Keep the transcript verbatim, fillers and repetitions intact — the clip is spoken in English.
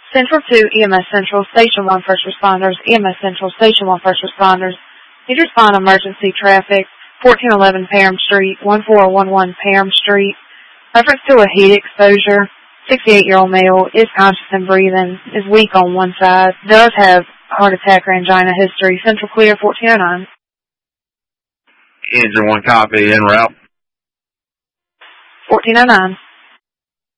Central two, E M S Central, Station one, First Responders, E M S Central, Station one, First Responders. Need to respond to emergency traffic, fourteen eleven Parham Street, one four one one Parham Street. Reference to a heat exposure, sixty-eight-year-old male, is conscious and breathing, is weak on one side, does have heart attack or angina history. Central clear, fourteen oh nine. Engine one copy, en route. fourteen oh nine.